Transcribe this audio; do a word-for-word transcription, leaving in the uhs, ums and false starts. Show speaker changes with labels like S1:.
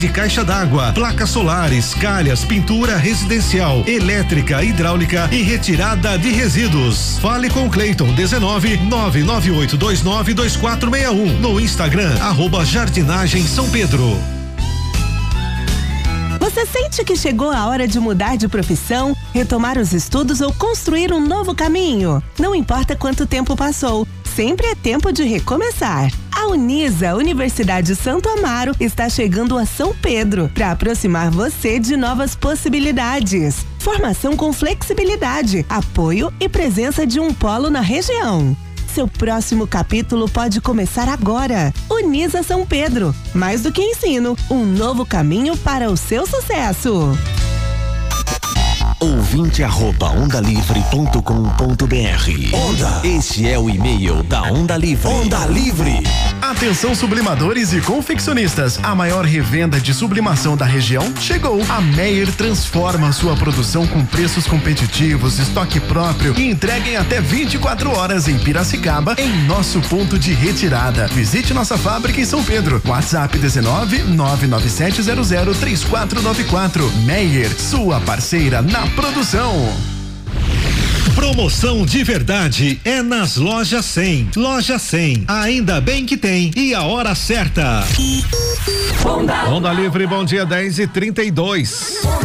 S1: de caixa d'água, placas solares, calhas, pintura residencial, elétrica, hidráulica e retirada de resíduos. Fale com Cleiton dezenove, nove nove oito dois nove dois quatro seis um no Instagram, arroba Jardinagem São Pedro.
S2: Você sente que chegou a hora de mudar de profissão, retomar os estudos ou construir um novo caminho? Não importa quanto tempo passou, sempre é tempo de recomeçar. A Unisa, Universidade Santo Amaro, está chegando a São Pedro para aproximar você de novas possibilidades. Formação com flexibilidade, apoio e presença de um polo na região. Seu próximo capítulo pode começar agora. Unisa São Pedro. Mais do que ensino, um novo caminho para o seu sucesso.
S3: Ouvinte arroba ondalivre ponto com ponto br. Onda. Este é o e-mail da Onda Livre. Onda Livre.
S4: Atenção sublimadores e confeccionistas, a maior revenda de sublimação da região chegou. A Meyer transforma sua produção com preços competitivos, estoque próprio e entrega em até vinte e quatro horas em Piracicaba, em nosso ponto de retirada. Visite nossa fábrica em São Pedro. WhatsApp dezenove, nove nove sete zero zero três quatro nove quatro. Meyer, sua parceira na produção.
S1: Promoção de verdade é nas Lojas cem. Loja cem, ainda bem que tem, e a hora certa. Onda Livre, bom dia, dez e trinta e dois.